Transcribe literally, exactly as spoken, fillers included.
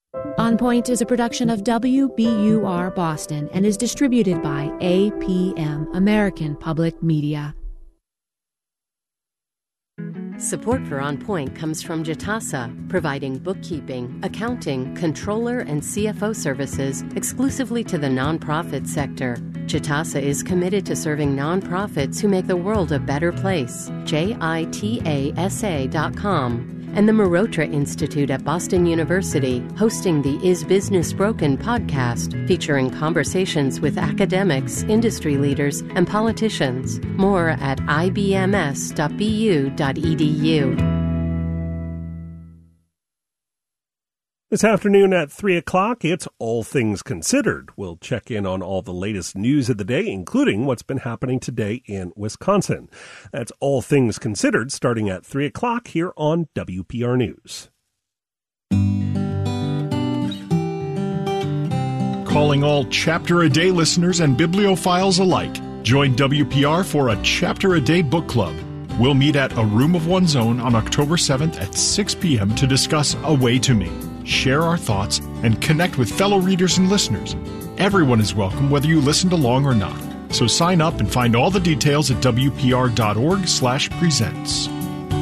On Point is a production of W B U R Boston and is distributed by A P M, American Public Media. Support for On Point comes from Jitasa, providing bookkeeping, accounting, controller, and C F O services exclusively to the nonprofit sector. Jitasa is committed to serving nonprofits who make the world a better place. J I T A S A dot com. And the Marotra Institute at Boston University, hosting the Is Business Broken podcast, featuring conversations with academics, industry leaders, and politicians. More at I B M S dot B U dot E D U. This afternoon at three o'clock, it's All Things Considered. We'll check in on all the latest news of the day, including what's been happening today in Wisconsin. That's All Things Considered, starting at three o'clock here on W P R News. Calling all Chapter a Day listeners and bibliophiles alike. Join W P R for a Chapter a Day book club. We'll meet at A Room of One's Own on October seventh at six p.m. to discuss A Way to Me, share our thoughts, and connect with fellow readers and listeners. Everyone is welcome, whether you listened along or not. So sign up and find all the details at W P R dot org slash presents.